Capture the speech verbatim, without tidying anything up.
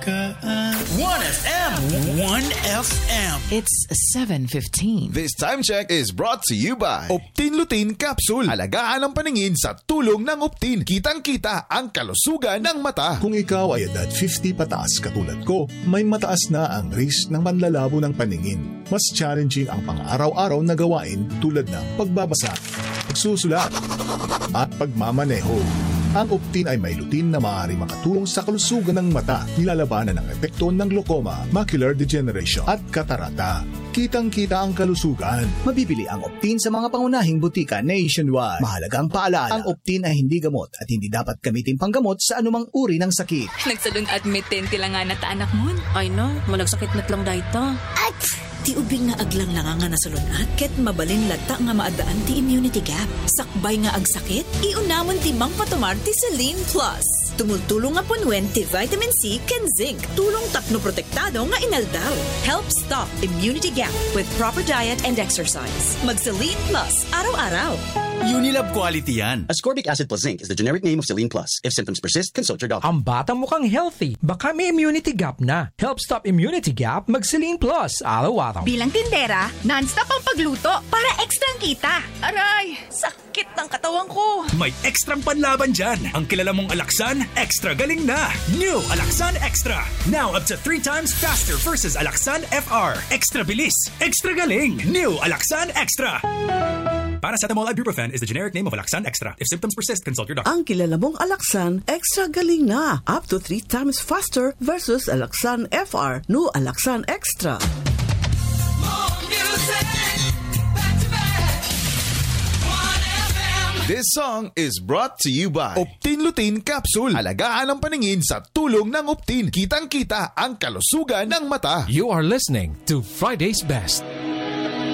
Banggaan. one F M, one F M. It's seven fifteen. This time check is brought to you by Optin Lutein Capsule. Alagaan ang paningin sa tulong ng Optin. Kitang-kita ang kalusugan ng mata. Kung ikaw ay edad fifty pataas katulad ko, may mataas na ang risk ng panlalabo ng paningin. Mas challenging ang pang-araw-araw na gawain tulad ng pagbabasa, pagsusulat, at pagmamaneho. Ang Optin ay may lutein na maaari makatulong sa kalusugan ng mata, nilalabanan ang epekto ng glaucoma, macular degeneration at katarata. Kitang-kita ang kalusugan. Mabibili ang Optin sa mga pangunahing butika nationwide. Mahalagang paalala, ang Optin ay hindi gamot at hindi dapat gamitin panggamot sa anumang uri ng sakit. Nagsalun admitin tila nga na taanak mo. Ay no, malagsakit met lang dahito. At ti ubing nga aglang lang nga nasalunat, ket mabalin lata nga maadaan ti immunity gap. Sakbay nga agsakit, iunamon ti Mang Patomar ti Celine Plus. Tumultulong nga punwen ti vitamin C ken zinc. Tulong tapno protektado nga inaldaw. Help stop immunity gap with proper diet and exercise. Mag Celine Plus araw-araw. Unilab quality yan. Ascorbic acid plus zinc is the generic name of Celine Plus. If symptoms persist, consult your doctor. Ang bata mukhang healthy. Baka may immunity gap na. Help stop immunity gap, mag Celine Plus araw-araw. Bilang tindera, non-stop ang pagluto para ekstrang kita. Aray, sakit ng katawan ko. May ekstrang panlaban dyan. Ang kilala mong Alaxan, extra galing na. New Alaxan Extra. Now up to three times faster versus Alaxan F R. Extra bilis, extra galing. New Alaxan Extra. Paracetamol ibuprofen is the generic name of Alaxan Extra. If symptoms persist, consult your doctor. Ang kilala mong Alaxan, extra galing na. Up to three times faster versus Alaxan F R. New Alaxan Extra. This song is brought to you by Optin Lutein Capsule. Alagaan ang paningin sa tulong ng Optin. Kitang-kita ang kalusugan ng mata. You are listening to Friday's Best.